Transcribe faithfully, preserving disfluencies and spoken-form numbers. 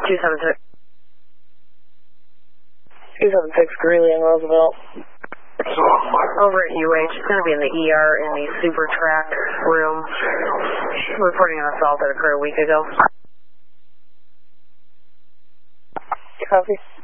two seven six. two seven six, Greeley and Roosevelt. Over at U H, it's going to be in the E R in the super track room. Reporting an assault that occurred a week ago. Copy.